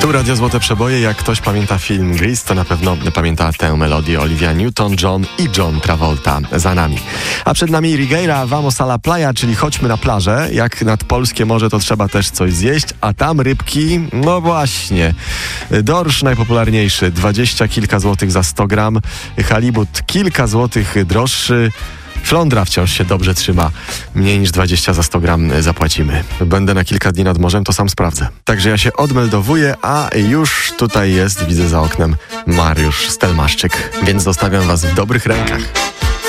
Tu Radio Złote Przeboje. Jak ktoś pamięta film Grease, to na pewno pamięta tę melodię. Olivia Newton-John i John Travolta za nami. A przed nami Rigueira, Vamos a la playa, czyli chodźmy na plażę. Jak nad polskie morze, to trzeba też coś zjeść, a tam rybki, no właśnie. Dorsz najpopularniejszy, 20 kilka złotych za 100 gram. Halibut kilka złotych droższy. Flądra wciąż się dobrze trzyma. Mniej niż 20 za 100 gram zapłacimy. Będę na kilka dni nad morzem, to sam sprawdzę. Także ja się odmeldowuję, a już tutaj jest, widzę za oknem, Mariusz Stelmaszczyk. Więc zostawiam was w dobrych rękach.